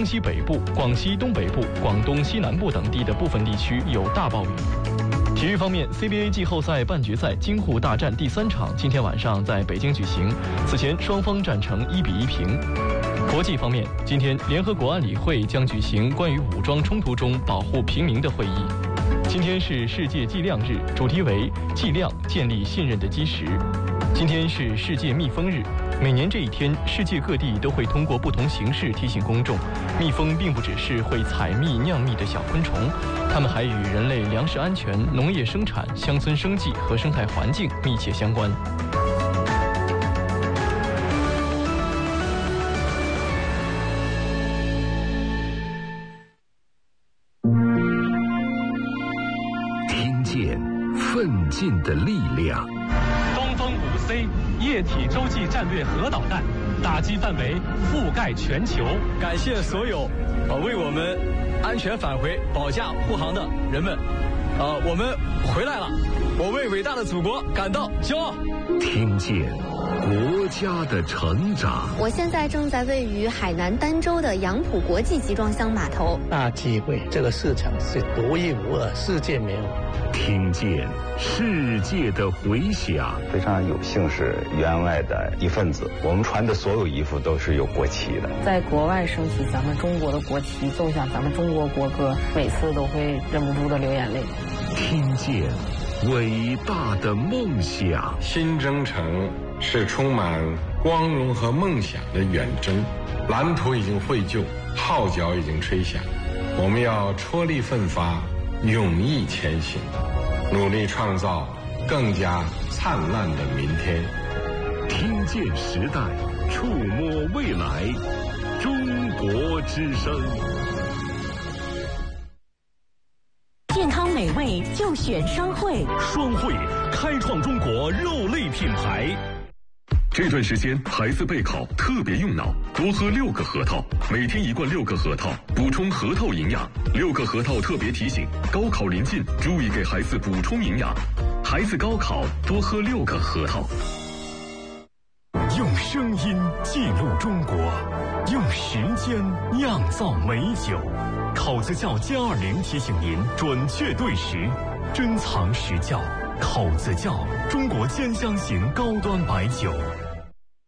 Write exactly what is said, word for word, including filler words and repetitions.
江西北部、广西东北部、广东西南部等地的部分地区有大暴雨。体育方面 ，C B A 季后赛半决赛京沪大战第三场今天晚上在北京举行，此前双方战成一比一平。国际方面，今天联合国安理会将举行关于武装冲突中保护平民的会议。今天是世界计量日，主题为“计量建立信任的基石”。今天是世界蜜蜂日，每年这一天，世界各地都会通过不同形式提醒公众，蜜蜂并不只是会采蜜酿蜜的小昆虫，它们还与人类粮食安全、农业生产、乡村生计和生态环境密切相关。 听见奋进的力量。 东风五 C 液体洲际战略核导弹，打击范围覆盖全球。 感谢所有呃为我们安全返回、保驾护航的人们，呃，我们回来了，我为伟大的祖国感到骄傲。 听见国家的成长。 我现在正在位于海南儋州的杨浦国际集装箱码头。 大机会，这个市场是独一无二，世界没有。 听见世界的回响。 非常有幸是员外的一份子，我们穿的所有衣服都是有国旗的。 在国外升起咱们中国的国旗，奏响咱们中国国歌，每次都会忍不住的流眼泪。 听见伟大的梦想。 新征程是充满光荣和梦想的远征，蓝图已经绘就，号角已经吹响，我们要踔厉奋发，勇毅前行，努力创造更加灿烂的明天。 听见时代，触摸未来，中国之声。 健康美味就选双汇， 双汇开创中国肉类品牌。这段时间孩子备考特别用脑，多喝六个核桃，每天一罐六个核桃，补充核桃营养。六个核桃特别提醒：高考临近，注意给孩子补充营养。孩子高考多喝六个核桃。用声音记录中国，用时间酿造美酒。考子窖歼二零提醒您准确对时，珍藏实窖。口子窖，中国兼香型高端白酒。